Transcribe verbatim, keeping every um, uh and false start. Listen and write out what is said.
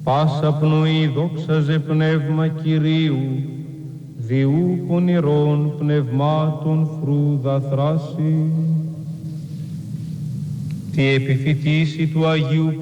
πάσα πνοή δόξαζε πνεύμα Κυρίου, διού πονηρών πνευμάτων φρούδα θράση. Τη επιφυτίση του Αγίου